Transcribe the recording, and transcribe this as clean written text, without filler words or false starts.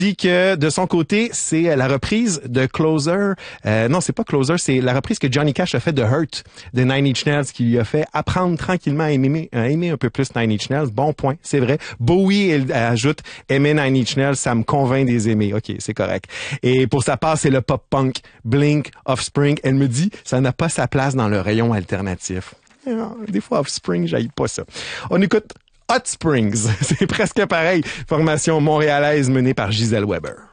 Dit que de son côté, c'est la reprise de Closer. Non, c'est pas Closer, c'est la reprise que Johnny Cash a fait de Hurt de Nine Inch Nails, qui lui a fait apprendre tranquillement à aimer un peu plus Nine Inch Nails. Bon point, c'est vrai. Bowie elle ajoute aimer Nine Inch Nails, ça me convainc des aimer. Ok, c'est correct. Et pour sa part, c'est le pop punk Blink, Offspring. Elle me dit, ça n'a pas sa place dans le rayon alternatif. Des fois, Offspring, j'haïs pas ça. On écoute Hot Springs. C'est presque pareil. Formation montréalaise menée par Gisèle Weber.